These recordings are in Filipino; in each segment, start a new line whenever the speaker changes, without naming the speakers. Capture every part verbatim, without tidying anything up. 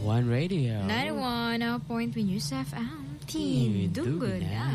One Radio.
ninety-one point three News F M. Tindugo na.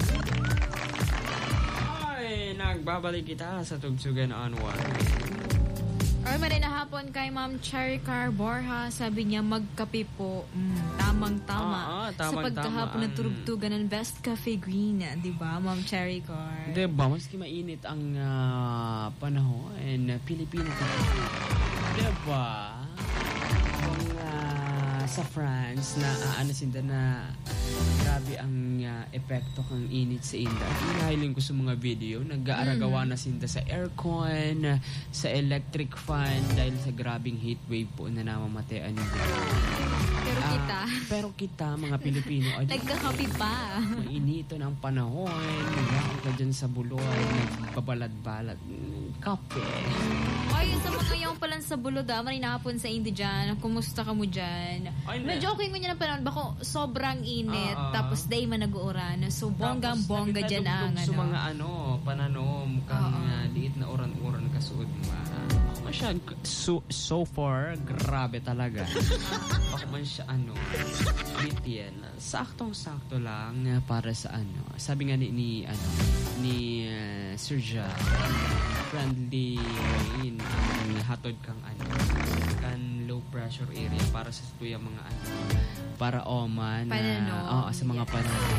Ay, nagbabalik kita sa Tugsugan on One.
Ay, maray na hapon kay Ma'am Cherry Car Borja. Sabi niya, magkape po. Mm, tamang-tama.
Ah, ah, tamang-tama.
Sa pagkahapon ng turugtugan ng Best Cafe Green. Di ba, Ma'am Cherry Car?
Di ba, maski mainit ang uh, panahon and uh, Pilipino ka. Di ba? Kung uh, sa France na uh, ano sinda na grabe ang uh, epekto kang init sa inda. Inahiling ko sa mga video, nag-aaragawa na sinda sa aircon, sa electric fan dahil sa grabing heat wave po na namamatayan nila.
Pero
Uh,
kita,
pero kita, mga Pilipino, ay
nagkakape pa.
mainito ng panahon, naglaan ka dyan sa buloy, nagbabalad-balad, kape.
Ay, sa mga yung palang sa bulod ah, maray na hapon sa Indy dyan. Kumusta ka mo dyan?
Ay,
Medyo okay mo niya ng panahon. Bako, sobrang init.
Ah, ah.
Tapos day man nag-uuran. So, bonggang-bongga dyan ang
Sa
ano.
mga ano, pananom, kang
Oo.
uh, liit na uran-uran kasuod mo. Ako man siya, so, so far, grabe talaga. Ako man siya, ano, bityan. Saktong-sakto lang uh, para sa ano. Sabi nga ni, ni ano, ni uh, Sir Ja, friendly rain ang hatod kang ano, kan low pressure area para sa tuyang mga ano, para oman na,
Pananom.
oo, sa mga pananom.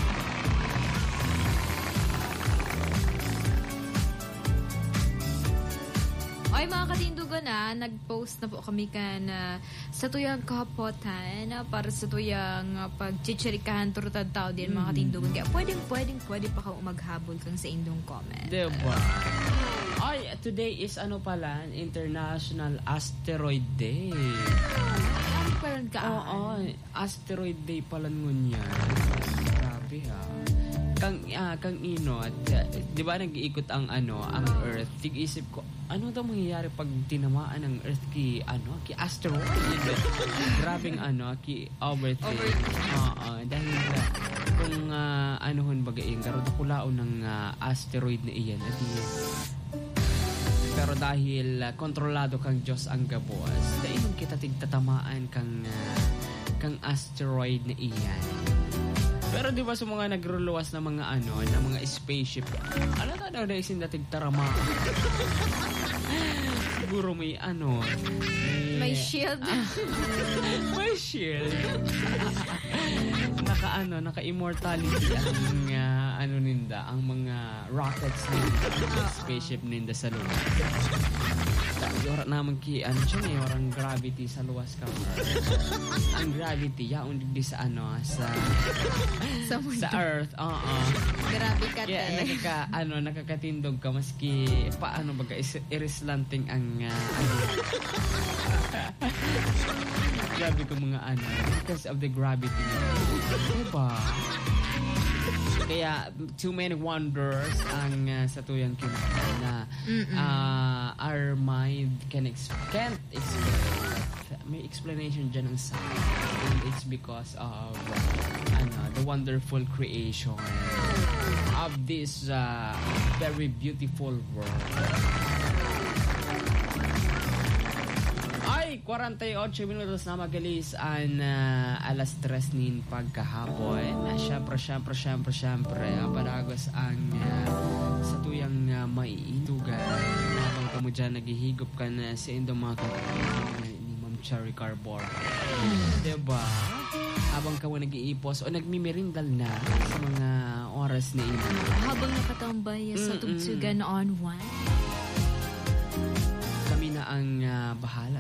Ay, mga katindugan na, nag-post na po kami ka na sa tuyang kapotan na para sa tuyang uh, pagchichirikahan turutad tao din mga katindugan. Kaya pwedeng, pwedeng, pwede pa kang maghabol kang sa indong comment.
Diba? Ay, today is ano pala, International Asteroid Day.
Ano pa rin ka?
Oo, asteroid day pala ngun yan. Grabe ha. Kang, ah, kang ino, at, uh, di ba nag-iikot ang ano, ang Earth? Tig-isip ko, ano daw mangyayari pag tinamaan ng Earth ki, ano, ki asteroid? Grabing ano, ki overtake. Oo, dahil uh, kung uh, ano hun bagayin, karoon na kulaon ng uh, asteroid na iyan. At pero dahil uh, kontrolado kang Diyos ang gabos, dahil kita tigtatamaan kang uh, kang asteroid na iyan. Pero di ba sa mga nagruluwas na mga ano, na mga spaceship, ano na daw na isin dating tarama? Siguro may ano,
May shield.
may shield. naka ano, naka immortality ang uh, ano ninda, ang mga rockets ninda, spaceship ninda sa luwas. Yora naman ki ano siya eh, orang gravity sa luwas ka. Ang gravity yaon di sa ano sa
sa mundo.
sa Earth. Oo.
Grabe ka,
Kaya
te.
nakaka ano nakakatindog ka maski paano baga is- irislanting ang uh, ano. Grabe ko mga ano because of the gravity. Diba? Kaya too many wonders ang uh, sa tuyang kinaka na uh, our mind can ex- can't explain. May explanation dyan ng science, and it's because of uh, ano, the wonderful creation of this uh, very beautiful world. Ay, forty-eight minutos na magalis ang uh, alas tres nin pagkahapon. Uh, syempre, syempre, syempre, syempre, uh, palagos ang uh, sa tuyang uh, maiitugan. Habang kamo dyan naghihigop ka na sa indong mga kapatid ni Ma'am Cherry Car Borja. Diba? Habang kamo nag-iipos o nagmimirindal na sa mga oras na ito.
Habang nakatambay sa
Mm-mm.
Tugsugan on One.
Kami na ang uh, bahala